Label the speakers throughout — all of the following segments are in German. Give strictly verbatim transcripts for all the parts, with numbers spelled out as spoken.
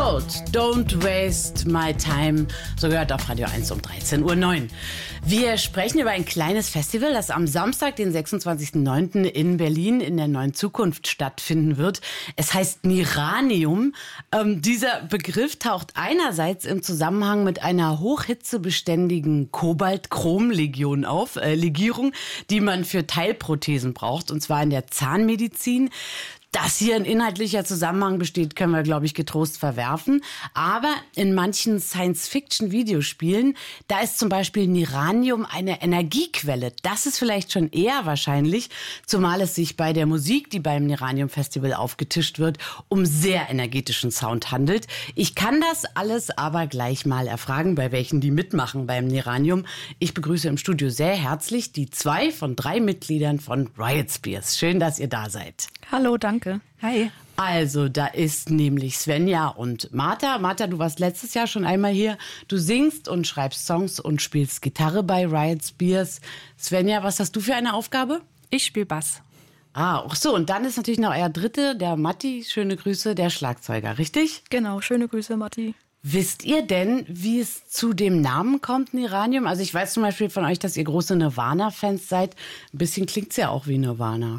Speaker 1: Cold, Don't Waste My Time. So gehört auf Radio eins um dreizehn Uhr neun. Wir sprechen über ein kleines Festival, das am Samstag, den sechsundzwanzigsten neunten in Berlin in der Neuen Zukunft stattfinden wird. Es heißt Niranium. Ähm, dieser Begriff taucht einerseits im Zusammenhang mit einer hochhitzebeständigen Kobalt-Chrom-Legion auf, äh, Legierung, die man für Teilprothesen braucht, und zwar in der Zahnmedizin. Dass hier ein inhaltlicher Zusammenhang besteht, können wir, glaube ich, getrost verwerfen. Aber in manchen Science-Fiction-Videospielen, da ist zum Beispiel Niranium eine Energiequelle. Das ist vielleicht schon eher wahrscheinlich, zumal es sich bei der Musik, die beim Niranium-Festival aufgetischt wird, um sehr energetischen Sound handelt. Ich kann das alles aber gleich mal erfragen, bei welchen die mitmachen beim Niranium. Ich begrüße im Studio sehr herzlich die zwei von drei Mitgliedern von Riot Spears. Schön, dass ihr da seid.
Speaker 2: Hallo, danke.
Speaker 3: Hi.
Speaker 1: Also, da ist nämlich Svenja und Martha. Martha, du warst letztes Jahr schon einmal hier. Du singst und schreibst Songs und spielst Gitarre bei Riot Spears. Svenja, was hast du für eine Aufgabe?
Speaker 3: Ich spiele Bass.
Speaker 1: Ah, ach so. Und dann ist natürlich noch euer Dritte, der Matti. Schöne Grüße, der Schlagzeuger, richtig?
Speaker 2: Genau, schöne Grüße, Matti.
Speaker 1: Wisst ihr denn, wie es zu dem Namen kommt, Niranium? Also ich weiß zum Beispiel von euch, dass ihr große Nirvana-Fans seid. Ein bisschen klingt's ja auch wie Nirvana.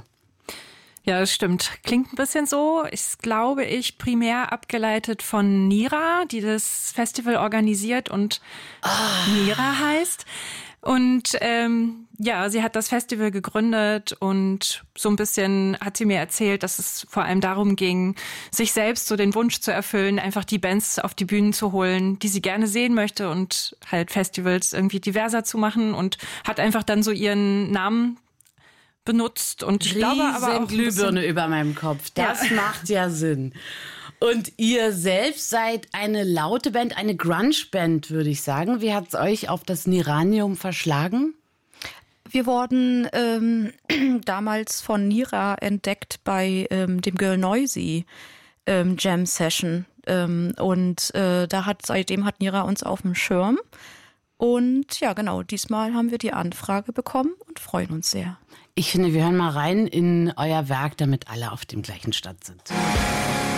Speaker 3: Ja, das stimmt. Klingt ein bisschen so. Ist, glaube ich, primär abgeleitet von Nira, die das Festival organisiert und ah. Nira heißt. Und ähm, ja, sie hat das Festival gegründet und so ein bisschen hat sie mir erzählt, dass es vor allem darum ging, sich selbst so den Wunsch zu erfüllen, einfach die Bands auf die Bühnen zu holen, die sie gerne sehen möchte und halt Festivals irgendwie diverser zu machen, und hat einfach dann so ihren Namen benutzt, und ich glaube aber auch
Speaker 1: Glühbirne über meinem Kopf. Das ja. macht ja Sinn. Und ihr selbst seid eine laute Band, eine Grunge-Band, würde ich sagen. Wie hat es euch auf das Niranium verschlagen?
Speaker 2: Wir wurden ähm, damals von Nira entdeckt bei ähm, dem Girl Noisy ähm, Jam Session. Ähm, und äh, da hat seitdem hat Nira uns auf dem Schirm. Und ja, genau, diesmal haben wir die Anfrage bekommen und freuen uns sehr.
Speaker 1: Ich finde, wir hören mal rein in euer Werk, damit alle auf dem gleichen Stand sind.